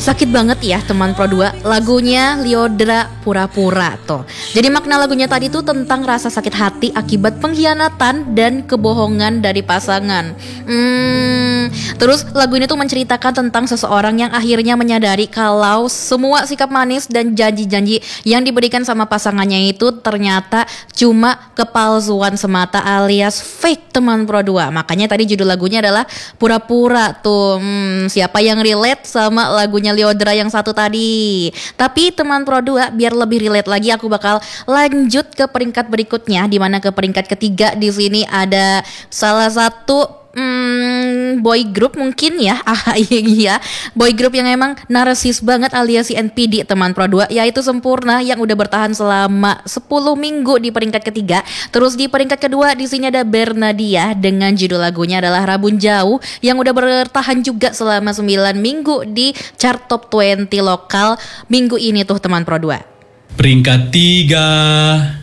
Sakit banget ya teman Pro 2. Lagunya Lyodra Pura-Pura tuh. Jadi makna lagunya tadi tuh tentang rasa sakit hati akibat pengkhianatan dan kebohongan dari pasangan. Terus lagu ini tuh menceritakan tentang seseorang yang akhirnya menyadari kalau semua sikap manis dan janji-janji yang diberikan sama pasangannya itu ternyata cuma kepalsuan semata alias fake teman Pro 2. Makanya tadi judul lagunya adalah Pura-Pura tuh. Siapa yang relate sama lagunya Lyodra yang satu tadi? Tapi teman Pro 2, biar lebih relate lagi aku bakal lanjut ke peringkat berikutnya, di mana ke peringkat ketiga di sini ada salah satu boy group mungkin ya. Iya, boy group yang emang narsis banget alias si NPD teman Pro 2, yaitu Sempurna yang udah bertahan selama 10 minggu di peringkat ketiga. Terus di peringkat kedua di sini ada Bernadia dengan judul lagunya adalah Rabun Jauh yang udah bertahan juga selama 9 minggu di chart top 20 lokal minggu ini tuh teman Pro 2. Peringkat 3.